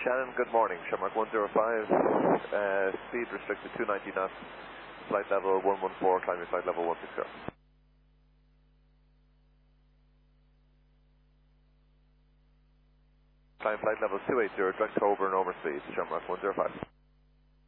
Shannon, good morning. Shamrock 105, speed restricted 290 knots, flight level 114, climbing flight level 160. Climb flight level 280, direct over and over speed, Shamrock 105.